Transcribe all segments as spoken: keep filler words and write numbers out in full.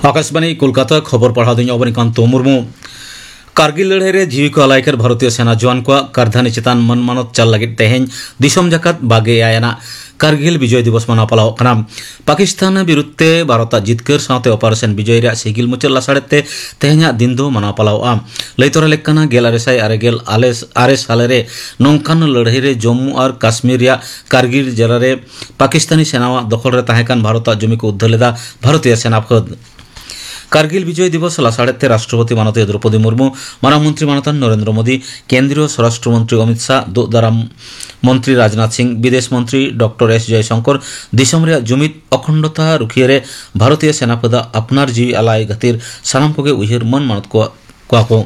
आकाशवाणी कोलकाता खबर पढ़ा दिन अवनीकांत मुर्मू कारगिल लड़ाई रे जीवी को अलायकर भारतीय सेना जवान को कारधानी चेतान मन मानत चल लगे तेहें दिसम जाकात बागे आयना कारगिल विजय दिवस मना पलाव कना पाकिस्तान विरुद्धे भारत जितकर साथे ऑपरेशन विजय रे सिगिल मुचल लासाड़ते तेहें दिन दो मना पलाव आ लैतरा लेकना गेल आरेसाई आरेगेल आलेस आरे साले रे नोंकान लड़ाई रे जम्मू और काश्मीर या कारगिल जिला रे पाकिस्तानी सेना दखल रे ताहेकान भारत जमी को उद्धार लेदा भारतीय सेना फद कारगिल विजय दिवस लासाड़ते राष्ट्रपति माननीय द्रौपदी मुर्मू मानवमंत्री मानतान नरेंद्र मोदी केंद्रीय स्वराष्ट्र मंत्री अमित शाह दोदारा मंत्री राजनाथ सिंह विदेश मंत्री डॉक्टर एस जयशंकर दिसम रे जुमित अखंडता रुखिये भारतीय सेनापदा अपनार जीवी आलाय गतिर सानाम कोगे उहिर मन मानत को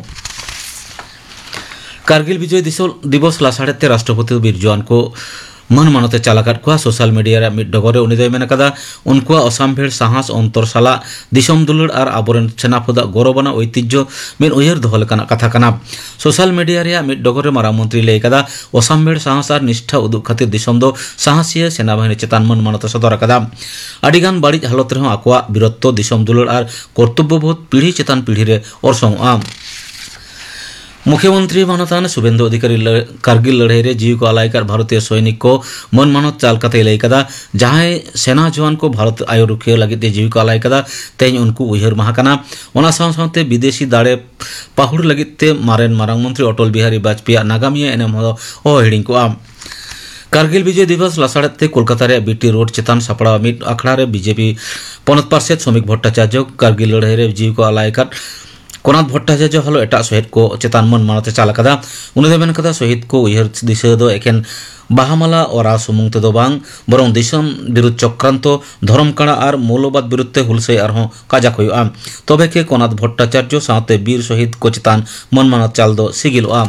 कारगिल विजय दिवस लासाड़ते राष्ट्रपति बीर जवान को मन मानते चालाकात को सोशल मीडिया मिड डगरे उनिदय मेनकदा उनको असामभेड़ साहस अंतर साला दिसम दुलड़ और आबोरेन सेनापदा गौरवना ऐतिह्य मिन उयहर दोहलकाना कथा कना सोशल मीडिया रे मिड डगरे मारांग मंत्री लैकदा असामभेड़ साहस और निष्ठा उदुग खातिर दिसम दो साहसिया सेना बाहिनी चेतान मन मानते सदर कदा आडिगान बाड़िज हालत रे आकोआ बीरत्व दिसम दुलड़ और कर्तव्यबोध पीढ़ी चेतान पीढ़ी रे orसंगआ मुख्यमंत्री मानतान शुभेंदु अधिकारी कारगिल लड़ाई रे जीव को आलायकर भारतीय सैनिक को मन मानत चाल कते लैकदा जहां सेना जवान को भारत आयो रुखियो लगिते जीव को आलायकदा तेज उनको उयहर महाकाना ओना साव सावते विदेशी दाड़े पाहुड़ लगिते मारेन मारांग मंत्री अटल बिहारी वाजपेयी नागामिया एनएम ओ हिडिंग को आम कारगिल विजय दिवस लासाड़ते कोलकाता रे बीटी रोड चेतान सापड़ा मिट अखड़ा रे बीजेपी पनत पार्षद श्रमिक भट्टाचार्य कारगिल लड़ाई रे जीव को आलायकर कोनाथ भट्टाचार्य हलो एटा शहीद को चेतान मन मानते चालकदा उन्हें मेनकदा शहीद को उयहर दिशा दो एकेन बाहामाला और सुमुंग तेदो बांग बरं दिसम विरुद्ध चक्रांत धर्म काड़ा और मौलवाद विरुद्धे हुलसे आरहों काजाक हुआ तबे के कोनाथ भट्टाचार्य साथे वीर शहीद को चेतान मन मानत चाल दो सिगिलआ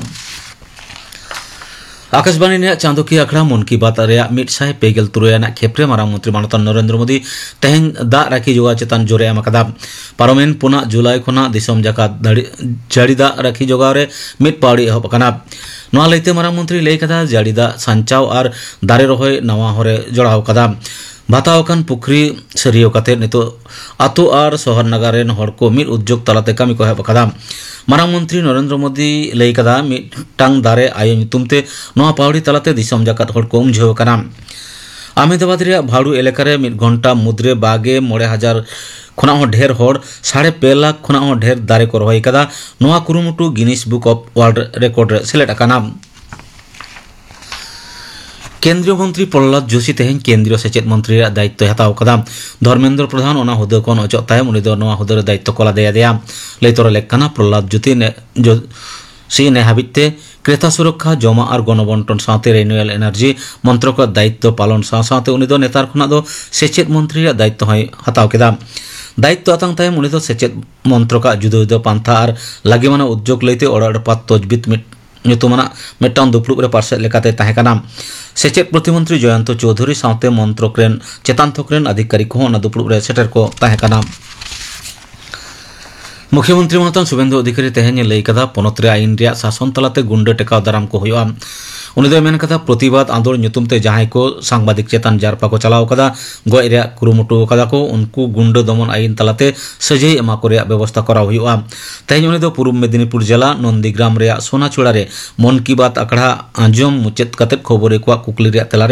आकाशवाणी ने चांदोकी अखड़ा मन की बात मिट साय पेगल तुरैना खेप्रे मारांग मंत्री मानतान नरेंद्र मोदी तेहें दा राखी जोगा चेतान जोरे एमकदा पारमेन पुना जुलाई खुना दिसम जाकात जाड़ी दा राखी जोगा रे मिट पावड़ी एहब कना नवा लैते मारांग मंत्री लैय कदा जाड़ी दा सांचाव और दारे रहोय नवा हरे जोड़ाव कदा भातावकान पुखरी सरियो कते नितो आतो और शहर नगर रेन हड़ को मिट उद्योग तलाते कमी को एहब कदा मारांग मंत्री नरेंद्र मोदी लैय कदा मिटांग दारे आयो नितुमते नवा पावड़ी तलाते दिसम जाकात हड़ को उमझेव कना अहमदाबाद रे भाड़ू एलाका रे मिट घंटा मुद्रे बागे मोड़े हजार खुना हो ढेर हड़ साढ़े पे लाख खुना हो ढेर दारे को रहोय कदा नवा कुरुमुटु Guinness book of world record रे सेलेक्ट अकाना केंद्रीय मंत्री प्रहलाद जोशी तेहें केंद्रीय सेचेद मंत्री दायित्व हताव कदा धर्मेंद्र प्रधान ओना हुदा कोन अजक तायम उनी दो नवा हुदा दायित्व कोला देया देया लैतरा लेकना प्रहलाद जोशी ने जो सी ने हाबिते क्रेता सुरक्षा जमा और गणबंटन साथे रिन्यूएबल एनार्जी मंत्रक दायित्व पालन साथे उनी दो नेतार खुना दो सेचेद मंत्री दायित्व हय हताव केदा दायित्व आतांग तायम उनी दो सेचेद मंत्रक जुदा जुदा पांथा और लागिमाना उद्योग लैते ओड़ाड़पात तजबित मिट nyutumana metang dupluk re parsek lekate tahekanam secet प्रतिमंत्री Jayant Chaudhary साथे मंत्रक रेन चेतांतक रेन अधिकारी को ना दुप्लुक रे सेटर को ताहेकानाम मुख्यमंत्री मानतान शुभेंदु अधिकारी तेहें लैय कदा पनत रे आईन रे शासन तलाते गुंडे टेकाव दाराम को हुआ उनी दो मेन कदा प्रतिबाद आंदोलन nyutumते जहां को सांबादिक चेतान जारपा को चलाव कदा गय रे कुरुमुटु कदा को उनको गुंडे दमन आईन तलाते सजई एमा को रे व्यवस्था करा हुआ तेहें उनी दो पूर्व मेदिनीपुर जिला नंदीग्राम रे सोनाचुड़ा रे मन की बात अखड़ा आंजम मुचेत कते खबर को कुकली रे तेला